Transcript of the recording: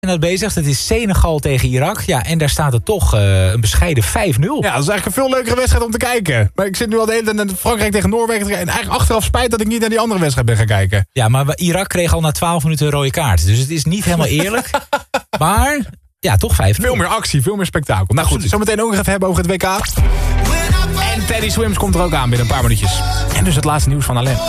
dat bezig. Het is Senegal tegen Irak. Ja, en daar staat het toch een bescheiden 5-0. Ja, dat is eigenlijk een veel leukere wedstrijd om te kijken. Maar ik zit nu al de hele tijd naar Frankrijk tegen Noorwegen. En eigenlijk achteraf spijt dat ik niet naar die andere wedstrijd ben gaan kijken. Ja, maar Irak kreeg al na 12 minuten een rode kaart. Dus het is niet helemaal eerlijk. Maar ja, toch 5-0. Veel meer actie, veel meer spektakel. Nou goed, zometeen ook nog even hebben over het WK. En Teddy Swims komt er ook aan binnen een paar minuutjes. En dus het laatste nieuws van Alain.